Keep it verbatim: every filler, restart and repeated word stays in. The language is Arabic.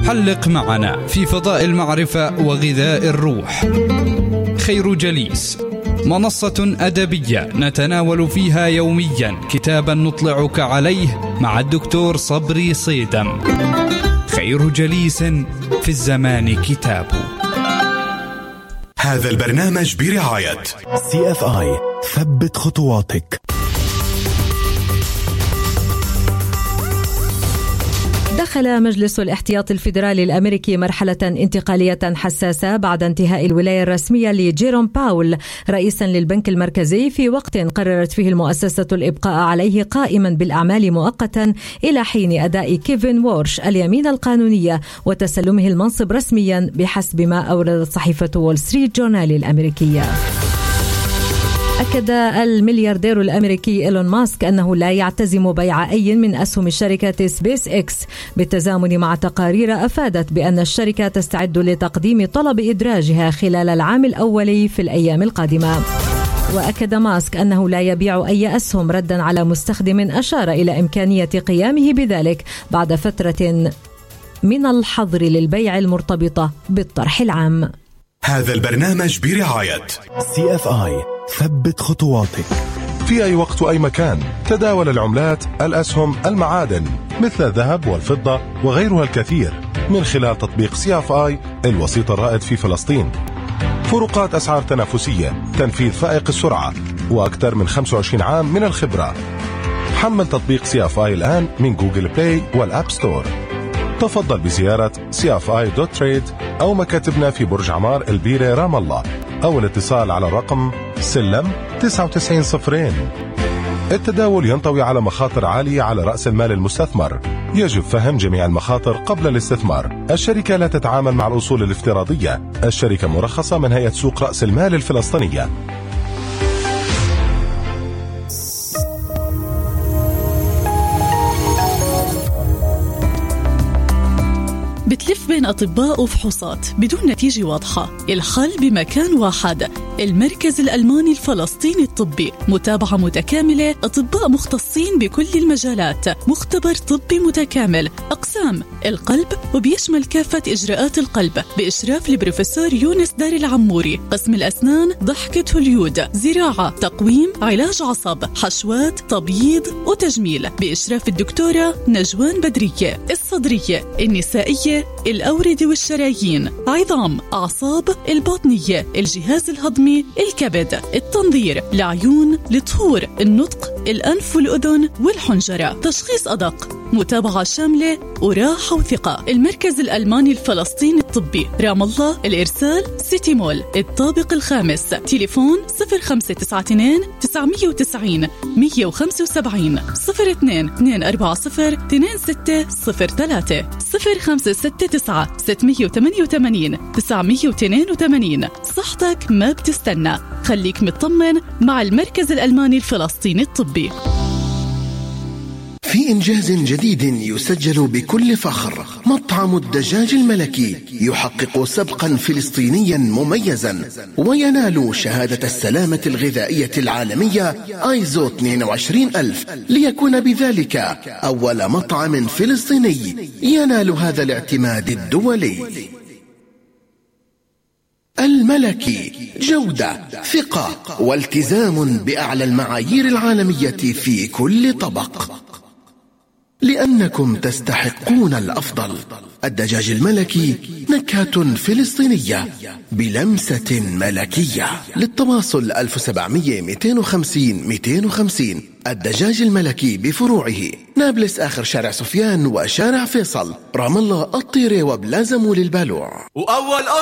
حلق معنا في فضاء المعرفة وغذاء الروح. خير جليس، منصة أدبية نتناول فيها يوميا كتابا نطلعك عليه مع الدكتور صبري صيدم. خير جليس في الزمان كتاب. هذا البرنامج برعاية سي اف آي. ثبت خطواتك. دخل مجلس الاحتياط الفيدرالي الأمريكي مرحلة انتقالية حساسة بعد انتهاء الولاية الرسمية لجيروم باول رئيسا للبنك المركزي، في وقت قررت فيه المؤسسة الإبقاء عليه قائما بالأعمال مؤقتا إلى حين أداء كيفن وورش اليمين القانونية وتسلمه المنصب رسميا، بحسب ما أوردت صحيفة وول ستريت جورنال الأمريكية. أكد الملياردير الأمريكي إيلون ماسك أنه لا يعتزم بيع أي من أسهم شركة سبيس إكس، بالتزامن مع تقارير أفادت بأن الشركة تستعد لتقديم طلب إدراجها خلال العام الأولي في الأيام القادمة. وأكد ماسك أنه لا يبيع أي أسهم، ردا على مستخدم أشار إلى إمكانية قيامه بذلك بعد فترة من الحظر للبيع المرتبطة بالطرح العام. هذا البرنامج برعاية سي اف آي. ثبت خطواتك. في أي وقت وأي مكان تداول العملات، الأسهم، المعادن مثل الذهب والفضة وغيرها الكثير من خلال تطبيق سي اف آي الوسيط الرائد في فلسطين. فروقات أسعار تنافسية، تنفيذ فائق السرعة، وأكثر من خمسة وعشرين عام من الخبرة. حمل تطبيق سي اف آي الآن من جوجل بلاي والأب ستور. تفضل بزيارة سي اف آي دوت تريد أو مكاتبنا في برج عمار البيرة رام الله، أو الاتصال على الرقم سلم تسعة وتسعين صفرين. التداول ينطوي على مخاطر عالية على رأس المال المستثمر. يجب فهم جميع المخاطر قبل الاستثمار. الشركة لا تتعامل مع الأصول الافتراضية. الشركة مرخصة من هيئة سوق رأس المال الفلسطينية. بتلف بين أطباء وفحوصات بدون نتيجة واضحة. الحل بمكان واحد، المركز الألماني الفلسطيني الطبي. متابعة متكاملة، أطباء مختصين بكل المجالات، مختبر طبي متكامل، أقسام القلب وبيشمل كافة إجراءات القلب بإشراف البروفيسور يونس دار العموري. قسم الأسنان، ضحكة هوليود، زراعة، تقويم، علاج عصب، حشوات، تبييض وتجميل بإشراف الدكتورة نجوان بدرية. الصدرية، النسائية، الأوردة والشرايين، عظام، أعصاب، الباطنية، الجهاز الهضمي، الكبد، التنظير، العيون، الطهور، النطق، الأنف والأذن والحنجرة. تشخيص أدق، متابعة شاملة وراحة وثقة. المركز الألماني الفلسطيني الطبي، رام الله، الإرسال سيتي مول، الطابق الخامس. تليفون صفر خمسة تسعة اثنين تسعمية وتسعين مية وخمسة وسبعين صفر اثنين اثنين أربعة صفر اثنين ستة صفر ثلاثة صفر خمسة ستة تسعة ستمية وثمانية وثمانين تسعمية واثنين وثمانين. صحتك ما بتستنى، خليك مطمن مع المركز الألماني الفلسطيني الطبي. في إنجاز جديد يسجل بكل فخر، مطعم الدجاج الملكي يحقق سبقا فلسطينيا مميزا وينال شهادة السلامة الغذائية العالمية آيزو اثنين وعشرين ألف، ليكون بذلك أول مطعم فلسطيني ينال هذا الاعتماد الدولي. الملكي، جودة، ثقة والتزام بأعلى المعايير العالمية في كل طبق، لأنكم تستحقون الأفضل. الدجاج الملكي، نكهة فلسطينية بلمسة ملكية. للتواصل ألف وسبعمية مئتين وخمسين مئتين وخمسين. الدجاج الملكي بفروعه نابلس آخر شارع سفيان وشارع فيصل، رام الله، الطيرة وبلازا مول البالوع. وأول